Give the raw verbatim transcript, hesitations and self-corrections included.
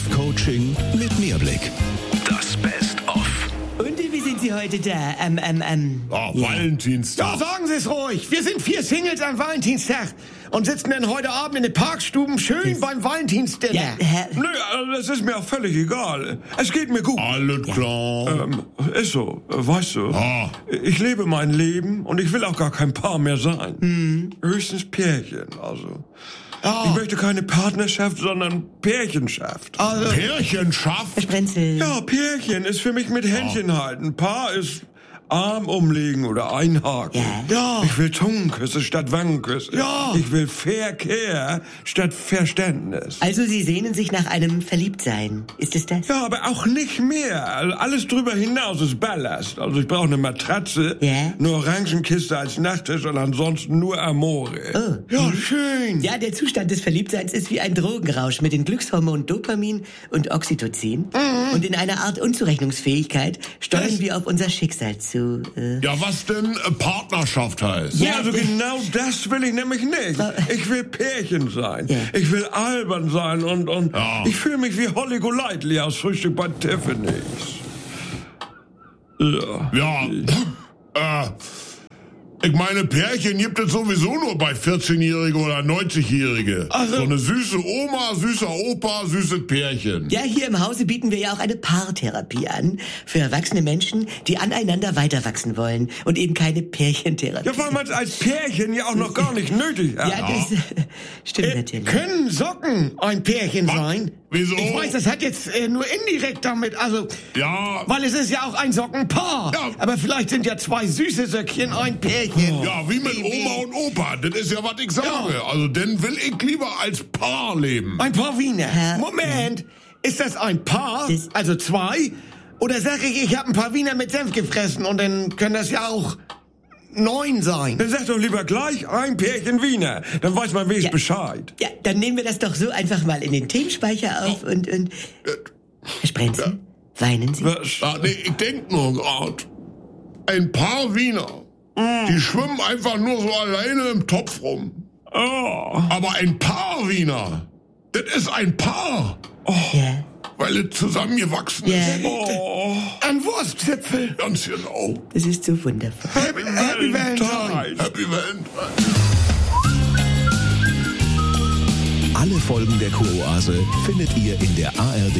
Live-Coaching mit Mehrblick. Das Best-of. Und wie sind Sie heute da? Ähm, ähm, ähm. Oh, ja. Valentinstag. Ja, sagen Sie es ruhig. Wir sind vier Singles am Valentinstag und sitzen dann heute Abend in den Parkstuben schön beim Valentinsdinner. Ja, Herr, Nö, also das ist mir auch völlig egal. Es geht mir gut. Alles klar. Ähm, ist so, weißt du. Ah. Ich lebe mein Leben und ich will auch gar kein Paar mehr sein. Mhm. Höchstens Pärchen, also. Ah. Ich möchte keine Partnerschaft, sondern Pärchenschaft. Also, Pärchenschaft? Herr Sprenzel. Ja, Pärchen ist für mich mit Händchen halten. Paar ist Arm umlegen oder einhaken. Ja. Ja. Ich will Zungenküsse statt Wangenküsse. Ja. Ich will Verkehr statt Verständnis. Also Sie sehnen sich nach einem Verliebtsein. Ist es das? Ja, aber auch nicht mehr. Also alles drüber hinaus ist Ballast. Also ich brauche eine Matratze, Ja. eine Orangenkiste als Nachttisch und ansonsten nur Amore. Oh. ja, schön. Ja, der Zustand des Verliebtseins ist wie ein Drogenrausch mit den Glückshormonen Dopamin und Oxytocin. Mhm. Und in einer Art Unzurechnungsfähigkeit steuern Das- wir auf unser Schicksal zu. Äh, Ja, was denn äh, Partnerschaft heißt? Ja, Ja, also das- genau das will ich nämlich nicht. Frau- Ich will Pärchen sein. Ja. Ich will albern sein und, und Ja. ich fühle mich wie Holly Golightly aus Frühstück bei Tiffany's. Ja. Ja, äh, ich meine, Pärchen gibt es sowieso nur bei vierzehnjährige oder neunzigjährige. Also- So eine süße Oma, süßer Opa, süßes Pärchen. Ja, hier im Hause bieten wir ja auch eine Paartherapie an. Für erwachsene Menschen, die aneinander weiterwachsen wollen. Und eben keine Pärchentherapie. Ja, weil man es als Pärchen ja auch noch gar nicht nötig hat. Ja, das äh, stimmt natürlich. Können Socken ein Pärchen sein? Wieso? Ich weiß, das hat jetzt äh, nur indirekt damit, also... Ja, Weil es ist ja auch ein Sockenpaar. Ja. Aber vielleicht sind ja zwei süße Söckchen ein Pärchen. ja, wie mit Oma und Opa. Das ist ja, was ich sage. Ja. Also, dann will ich lieber als Paar leben. Ein Paar Wiener. Herr- Moment, ist das ein Paar? Das- Also zwei? Oder sage ich, ich habe ein paar Wiener mit Senf gefressen und dann können das ja auch neun sein. Dann sag doch lieber gleich ein Pärchen Wiener. Dann weiß man wenigstens Ja. Bescheid. Ja, dann nehmen wir das doch so einfach mal in den Themenspeicher auf und, und... Herr Sprenzel, weinen Sie? Was? Ah, nee, ich denk nur grad. Ein Paar Wiener, die schwimmen einfach nur so alleine im Topf rum. Oh. Aber ein Paar Wiener, das ist ein Paar, Ja. weil es zusammengewachsen Ja. ist. Oh. Ein Wurstzipfel. Ganz genau. Das ist so wundervoll. Happy, Happy Valentine. Happy Valentine. Alle Folgen der Kuroase findet ihr in der A R D